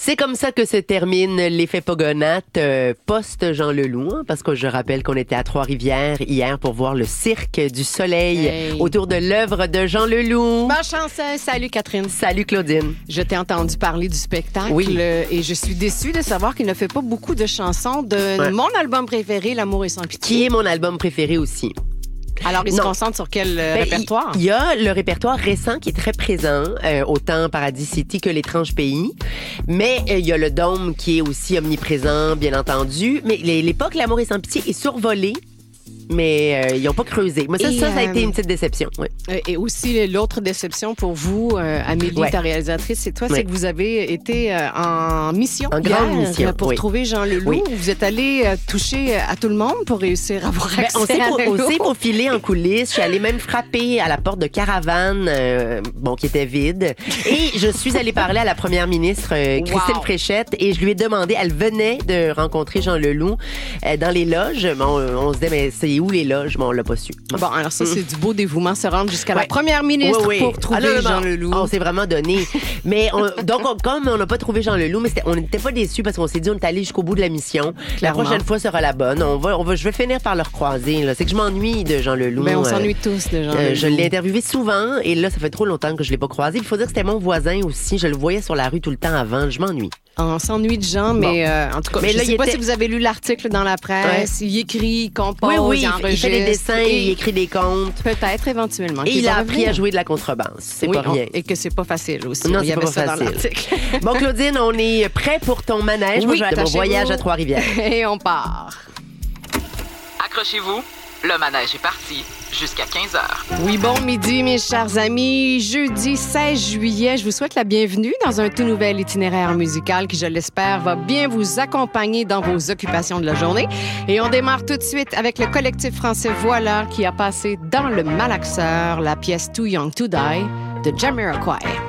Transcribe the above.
C'est comme ça que se termine l'effet Pogonate post-Jean Leloup, hein, parce que je rappelle qu'on était à Trois-Rivières hier pour voir le Cirque du Soleil autour de l'œuvre de Jean Leloup. Bonne chance. Salut Catherine. Salut Claudine. Je t'ai entendu parler du spectacle et je suis déçue de savoir qu'il ne fait pas beaucoup de chansons de mon album préféré, L'amour est sans pitié. Qui est mon album préféré aussi. Alors, il se concentre sur quel répertoire? Il y a le répertoire récent qui est très présent, autant Paradis City que L'Étrange Pays. Mais il y a le Dôme qui est aussi omniprésent, bien entendu. Mais l'époque L'amour est sans pitié est survolée. Mais ils n'ont pas creusé. Mais ça a été une petite déception. Oui. Et aussi, l'autre déception pour vous, Amélie, ta réalisatrice, c'est toi, c'est que vous avez été en mission. En grande mission. Pour trouver Jean Leloup. Oui. Vous êtes allé toucher à tout le monde pour réussir à avoir accès à Leloup. On s'est faufilé en coulisses. Je suis allée même frapper à la porte de Caravane, qui était vide. Et je suis allée parler à la première ministre, Christine Fréchette, et je lui ai demandé, elle venait de rencontrer Jean Leloup dans les loges. On se disait, mais c'est où les loges? Bon, on l'a pas su. Bon, alors ça, c'est du beau dévouement, se rendre jusqu'à la première ministre pour trouver Jean Leloup. On s'est vraiment donné. Mais comme on n'a pas trouvé Jean Leloup, mais on n'était pas déçus parce qu'on s'est dit on est allé jusqu'au bout de la mission. Clairement. La prochaine fois sera la bonne. Je vais finir par le recroiser. Là. C'est que je m'ennuie de Jean Leloup. Mais on s'ennuie tous de Jean Leloup. Je l'ai interviewé souvent et là, ça fait trop longtemps que je l'ai pas croisé. Il faut dire que c'était mon voisin aussi. Je le voyais sur la rue tout le temps avant. Je m'ennuie. On s'ennuie de Jean, mais en tout cas, je ne sais pas si vous avez lu l'article dans la presse. Il écrit, il compose, il enregistre. Il fait des dessins, il écrit des contes. Peut-être, éventuellement. Et il a appris à jouer de la contrebasse. C'est pas rien. Et que c'est pas facile aussi. Non, il y avait pas ça facile. dans l'article. Bon, Claudine, on est prêt pour ton manège. Oui, de mon voyage à Trois-Rivières. Et on part. Accrochez-vous, le manège est parti. Jusqu'à 15h. Oui, bon midi, mes chers amis. Jeudi 16 juillet, je vous souhaite la bienvenue dans un tout nouvel itinéraire musical qui, je l'espère, va bien vous accompagner dans vos occupations de la journée. Et on démarre tout de suite avec le collectif français Voilà qui a passé dans le malaxeur la pièce Too Young to Die de Jamiroquai.